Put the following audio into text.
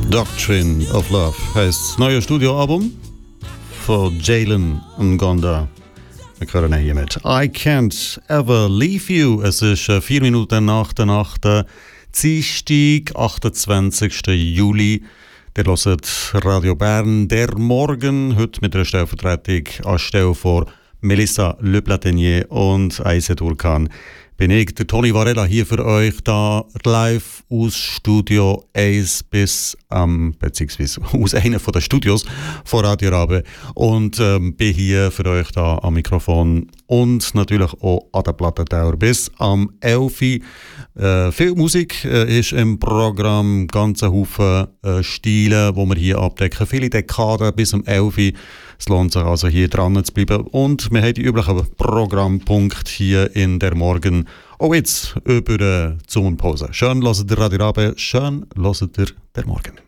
Doctrine of Love heisst das neue Studioalbum von Jalen Ngonda. Wir hören hier mit I Can't Ever Leave You. Es ist 4 Minuten nach der Nacht, Dienstag, 28. Juli. Der hört Radio Bern, der Morgen, heute mit einer Stellvertretung anstelle von Melissa Le Platinier und Aïssa Durkan. Bin ich, der Toni Varela, hier für euch da live aus Studio 1 bis beziehungsweise aus einem von den Studios von Radio Rabe und bin hier für euch da am Mikrofon und natürlich auch an der Plattentauer bis am 11. Viel Musik ist im Programm, ganze Haufen Stile, die wir hier abdecken, viele Dekaden bis am 11. Es lohnt sich also hier dran zu bleiben. Und wir haben die üblichen Programmpunkte hier in der Morgen. Auch jetzt über die Sommerpause. Schön hört ihr Radio Rabe, schön hört ihr der Morgen.